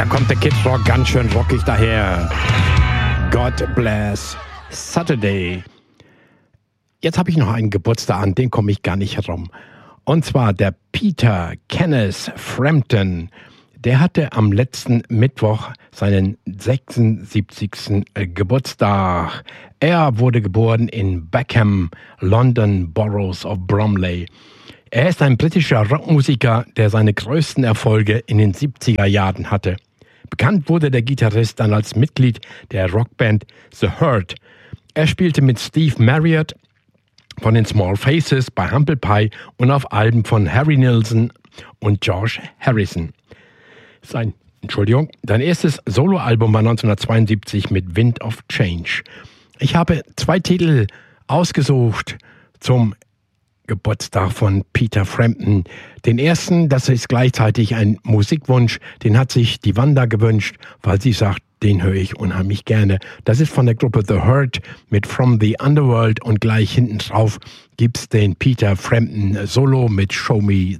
Da kommt der Kid Rock ganz schön rockig daher. God bless Saturday. Jetzt habe ich noch einen Geburtstag an, den komme ich gar nicht herum. Und zwar der Peter Kenneth Frampton. Der hatte am letzten Mittwoch seinen 76. Geburtstag. Er wurde geboren in Beckham, London Boroughs of Bromley. Er ist ein britischer Rockmusiker, der seine größten Erfolge in den 70er Jahren hatte. Bekannt wurde der Gitarrist dann als Mitglied der Rockband The Hurt. Er spielte mit Steve Marriott von den Small Faces bei Humble Pie und auf Alben von Harry Nilsson und George Harrison. Sein erstes Soloalbum war 1972 mit Wind of Change. Ich habe 2 Titel ausgesucht zum Geburtstag von Peter Frampton. Den ersten, das ist gleichzeitig ein Musikwunsch, den hat sich die Wanda gewünscht, weil sie sagt, den höre ich unheimlich gerne. Das ist von der Gruppe The Hurt mit From the Underworld und gleich hinten drauf gibt's den Peter Frampton Solo mit Show Me